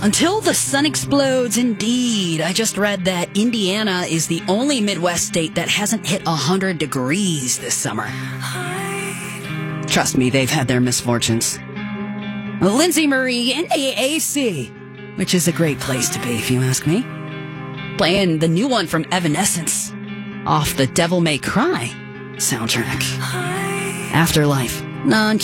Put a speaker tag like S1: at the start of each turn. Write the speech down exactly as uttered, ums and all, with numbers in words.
S1: Until the sun explodes, indeed. I just read that Indiana is the only Midwest state that hasn't hit one hundred degrees this summer. Trust me, they've had their misfortunes. Lindsay Marie in A A C, which is a great place to be, if you ask me. Playing the new one from Evanescence off the Devil May Cry soundtrack. Afterlife. Non